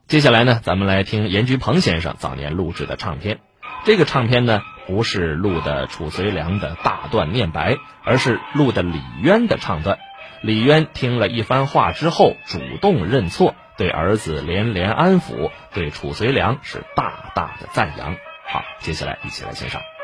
接下来呢，咱们来听严菊鹏先生早年录制的唱片。这个唱片呢，不是录的褚遂良的大段念白，而是录的李渊的唱段。李渊听了一番话之后，主动认错，对儿子连连安抚，对褚遂良是大大的赞扬。好，接下来一起来欣赏。